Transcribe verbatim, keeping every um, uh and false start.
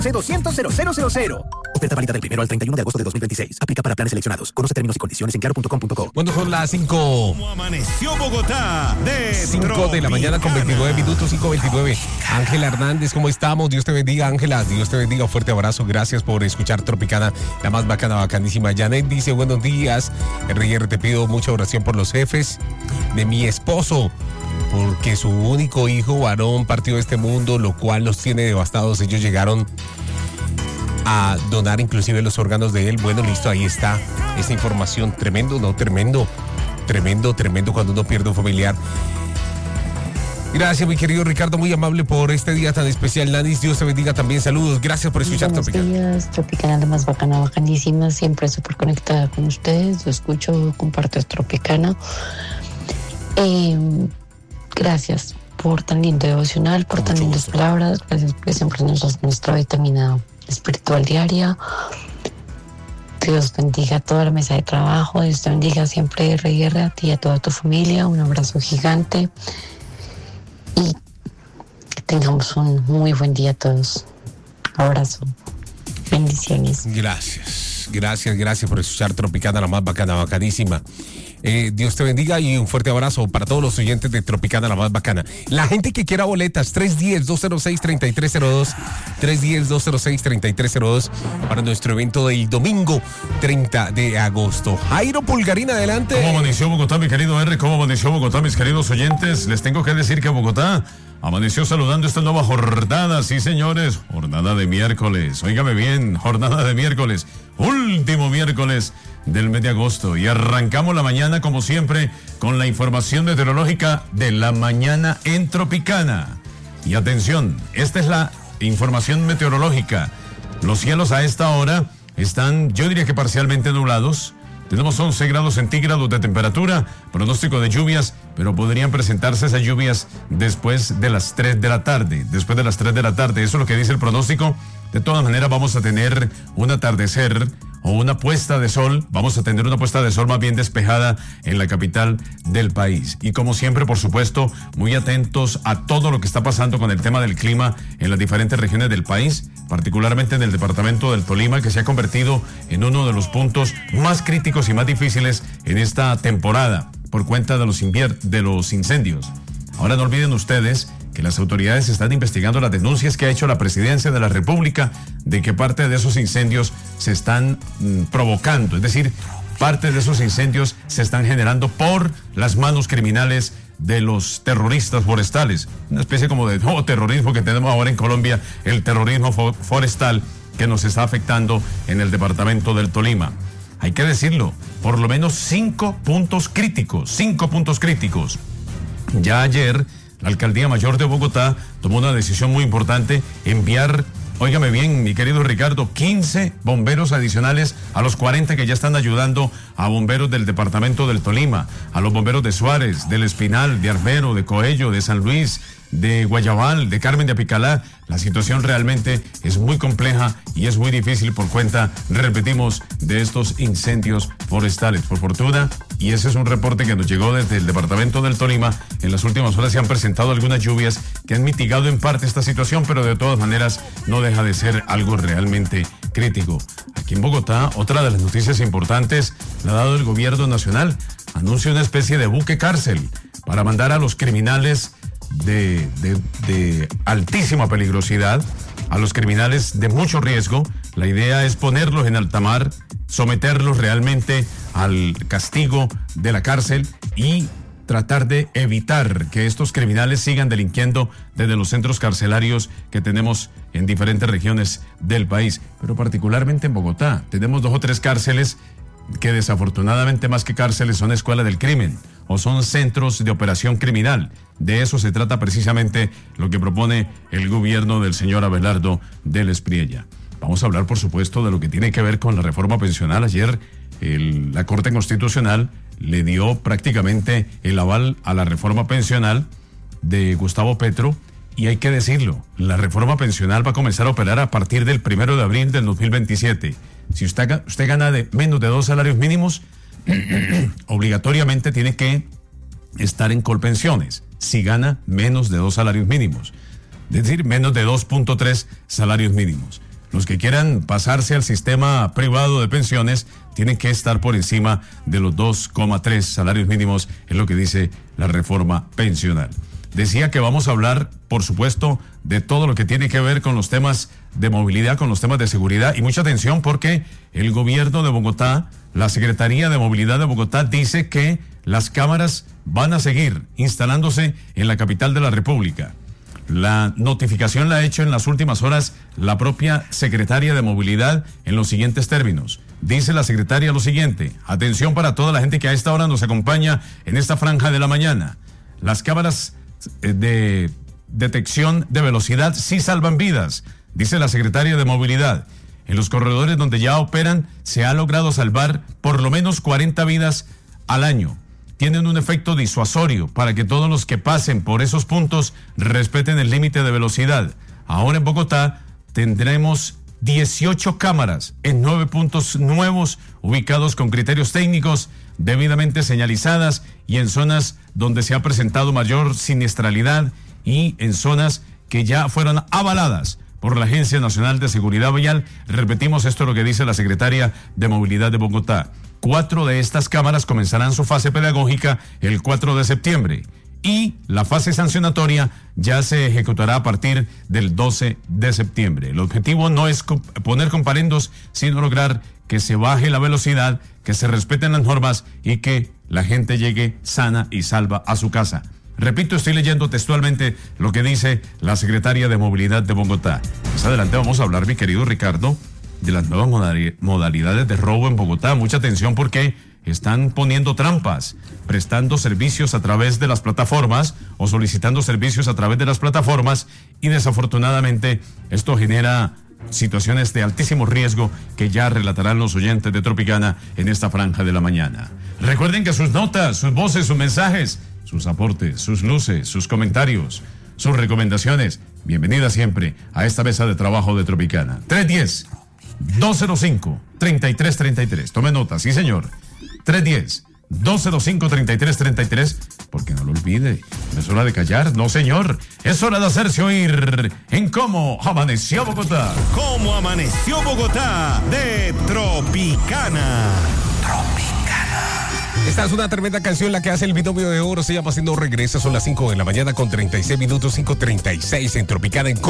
C doscientos cero cero cero cero. Oferta válida del primero al treinta y uno de agosto de dos mil veintiséis. Aplica para planes seleccionados. Conoce términos y condiciones en claro punto com punto co. Bueno, son las cinco. ¿Cómo amaneció Bogotá? De cinco de la mañana con veintinueve minutos, cinco veintinueve. Ángela Hernández, ¿cómo estamos? Dios te bendiga, Ángela. Dios te bendiga. Fuerte abrazo. Gracias por escuchar Tropicana, la más bacana, bacanísima. Janet dice, buenos días. R R, te pido mucha oración por los jefes de mi esposo, porque su único hijo varón partió de este mundo, lo cual los tiene devastados. Ellos llegaron a donar inclusive los órganos de él. Bueno, listo, ahí está esta información. Tremendo, ¿no? Tremendo, tremendo, tremendo cuando uno pierde un familiar. Gracias, mi querido Ricardo, muy amable por este día tan especial. Nanis, Dios te bendiga también. Saludos, gracias por escuchar Tropicana. Buenos días, Tropicana, la más bacana, bacanísima. Siempre súper conectada con ustedes. Lo escucho, comparto Tropicana. Eh, gracias por tan lindo devocional, por tan lindas palabras. Gracias porque siempre nos das nuestra vitamina espiritual diaria. Dios bendiga a toda la mesa de trabajo. Dios te bendiga siempre, R R, a ti y a toda tu familia. Un abrazo gigante y que tengamos un muy buen día a todos. Abrazo, bendiciones. Gracias, gracias, gracias por escuchar Tropicana, la más bacana, bacanísima. Eh, Dios te bendiga y un fuerte abrazo para todos los oyentes de Tropicana, la más bacana. La gente que quiera boletas, tres uno cero, dos cero seis, tres tres cero dos, tres uno cero, dos cero seis, tres tres cero dos para nuestro evento del domingo treinta de agosto. Jairo Pulgarín, adelante. ¿Cómo amaneció Bogotá, mi querido R? ¿Cómo amaneció Bogotá, mis queridos oyentes? Les tengo que decir que Bogotá amaneció saludando esta nueva jornada, sí señores, jornada de miércoles, óigame bien, jornada de miércoles, último miércoles del mes de agosto, y arrancamos la mañana como siempre con la información meteorológica de la mañana en Tropicana. Y atención, esta es la información meteorológica. Los cielos a esta hora están, yo diría que parcialmente nublados. Tenemos once grados centígrados de temperatura, pronóstico de lluvias, pero podrían presentarse esas lluvias después de las tres de la tarde. Después de las tres de la tarde, eso es lo que dice el pronóstico. De todas maneras, vamos a tener un atardecer o una puesta de sol. Vamos a tener una puesta de sol más bien despejada en la capital del país. Y como siempre, por supuesto, muy atentos a todo lo que está pasando con el tema del clima en las diferentes regiones del país, particularmente en el departamento del Tolima, que se ha convertido en uno de los puntos más críticos y más difíciles en esta temporada por cuenta de los, invier- de los incendios. Ahora no olviden ustedes que las autoridades están investigando las denuncias que ha hecho la Presidencia de la República de que parte de esos incendios se están mm, provocando, es decir, parte de esos incendios se están generando por las manos criminales de los terroristas forestales, una especie como de nuevo terrorismo que tenemos ahora en Colombia, el terrorismo fo- forestal que nos está afectando en el departamento del Tolima. Hay que decirlo, por lo menos cinco puntos críticos, cinco puntos críticos. Ya ayer la Alcaldía Mayor de Bogotá tomó una decisión muy importante, enviar, óigame bien, mi querido Ricardo, quince bomberos adicionales a los cuarenta que ya están ayudando a bomberos del departamento del Tolima, a los bomberos de Suárez, del Espinal, de Armero, de Coello, de San Luis, de Guayabal, de Carmen de Apicalá. La situación realmente es muy compleja y es muy difícil por cuenta, repetimos, de estos incendios forestales. Por fortuna, y ese es un reporte que nos llegó desde el departamento del Tolima, en las últimas horas se han presentado algunas lluvias que han mitigado en parte esta situación, pero de todas maneras no deja de ser algo realmente crítico. Aquí en Bogotá, otra de las noticias importantes la ha dado el gobierno nacional. Anuncia una especie de buque cárcel para mandar a los criminales De, de, de altísima peligrosidad, a los criminales de mucho riesgo. La idea es ponerlos en alta mar, someterlos realmente al castigo de la cárcel y tratar de evitar que estos criminales sigan delinquiendo desde los centros carcelarios que tenemos en diferentes regiones del país, pero particularmente en Bogotá. Tenemos dos o tres cárceles que desafortunadamente más que cárceles son escuelas del crimen o son centros de operación criminal. De eso se trata precisamente lo que propone el gobierno del señor Abelardo del Espriella. Vamos a hablar, por supuesto, de lo que tiene que ver con la reforma pensional. Ayer el, la Corte Constitucional le dio prácticamente el aval a la reforma pensional de Gustavo Petro. Y hay que decirlo, la reforma pensional va a comenzar a operar a partir del primero de abril del dos mil veintisiete. Si usted, usted gana de menos de dos salarios mínimos, obligatoriamente tiene que estar en Colpensiones. Si gana menos de dos salarios mínimos, es decir, menos de dos punto tres salarios mínimos. Los que quieran pasarse al sistema privado de pensiones tienen que estar por encima de los dos coma tres salarios mínimos, es lo que dice la reforma pensional. Decía que vamos a hablar, por supuesto, de todo lo que tiene que ver con los temas de movilidad, con los temas de seguridad, y mucha atención porque el gobierno de Bogotá, la Secretaría de Movilidad de Bogotá, dice que las cámaras van a seguir instalándose en la capital de la República. La notificación la ha hecho en las últimas horas la propia secretaria de Movilidad en los siguientes términos. Dice la secretaria lo siguiente: atención para toda la gente que a esta hora nos acompaña en esta franja de la mañana. Las cámaras de detección de velocidad sí salvan vidas, dice la secretaria de Movilidad. En los corredores donde ya operan se ha logrado salvar por lo menos cuarenta vidas al año. Tienen un efecto disuasorio para que todos los que pasen por esos puntos respeten el límite de velocidad. Ahora en Bogotá tendremos dieciocho cámaras en nueve puntos nuevos ubicados con criterios técnicos, debidamente señalizadas y en zonas donde se ha presentado mayor siniestralidad y en zonas que ya fueron avaladas por la Agencia Nacional de Seguridad Vial. Repetimos, esto es lo que dice la secretaria de Movilidad de Bogotá. Cuatro de estas cámaras comenzarán su fase pedagógica el cuatro de septiembre y la fase sancionatoria ya se ejecutará a partir del doce de septiembre. El objetivo no es poner comparendos, sino lograr que se baje la velocidad, que se respeten las normas y que la gente llegue sana y salva a su casa. Repito, estoy leyendo textualmente lo que dice la secretaria de Movilidad de Bogotá. Más adelante vamos a hablar, mi querido Ricardo, de las nuevas modalidades de robo en Bogotá. Mucha atención porque están poniendo trampas, prestando servicios a través de las plataformas o solicitando servicios a través de las plataformas, y desafortunadamente esto genera situaciones de altísimo riesgo que ya relatarán los oyentes de Tropicana en esta franja de la mañana. Recuerden que sus notas, sus voces, sus mensajes, sus aportes, sus luces, sus comentarios, sus recomendaciones, bienvenidas siempre a esta mesa de trabajo de Tropicana. tres uno cero, dos cero cinco, tres tres tres tres. Tome nota, sí señor. tres uno cero, dos cero cinco, tres tres tres tres. Porque no lo olvide, no es hora de callar, no señor. Es hora de hacerse oír en Cómo Amaneció Bogotá. Cómo Amaneció Bogotá de Tropicana. Tropicana. Esta es una tremenda canción, la que hace el binomio de oro, se llama Haciendo Regresa. Son las cinco de la mañana con treinta y seis minutos, cinco treinta y seis en Tropicana en